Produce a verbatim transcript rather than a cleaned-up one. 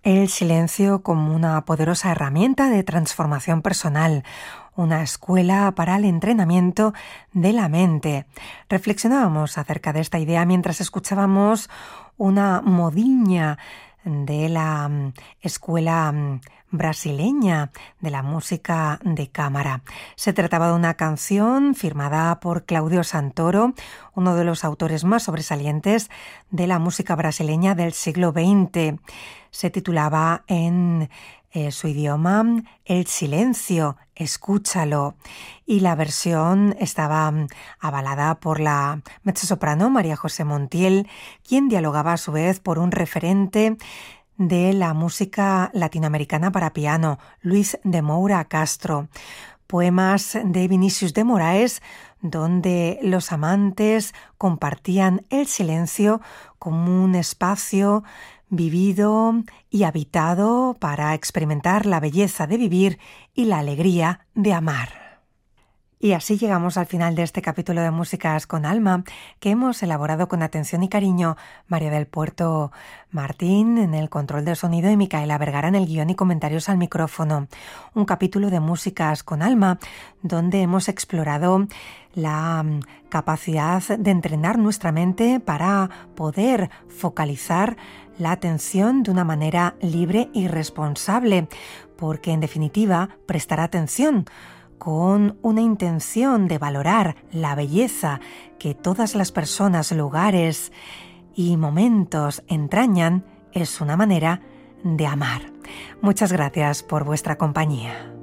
El silencio como una poderosa herramienta de transformación personal, una escuela para el entrenamiento de la mente. Reflexionábamos acerca de esta idea mientras escuchábamos una modiña de la um, escuela um, brasileña de la música de cámara. Se trataba de una canción firmada por Claudio Santoro, uno de los autores más sobresalientes de la música brasileña del siglo veinte. Se titulaba en eh, su idioma El silencio, escúchalo. Y la versión estaba avalada por la mezzosoprano María José Montiel, quien dialogaba a su vez por un referente de la música latinoamericana para piano, Luis de Moura Castro. Poemas de Vinícius de Moraes, donde los amantes compartían el silencio como un espacio vivido y habitado para experimentar la belleza de vivir y la alegría de amar. Y así llegamos al final de este capítulo de Músicas con Alma, que hemos elaborado con atención y cariño María del Puerto Martín en el control del sonido y Micaela Vergara en el guión y comentarios al micrófono. Un capítulo de Músicas con Alma, donde hemos explorado la capacidad de entrenar nuestra mente para poder focalizar la atención de una manera libre y responsable, porque en definitiva prestar atención con una intención de valorar la belleza que todas las personas, lugares y momentos entrañan es una manera de amar. Muchas gracias por vuestra compañía.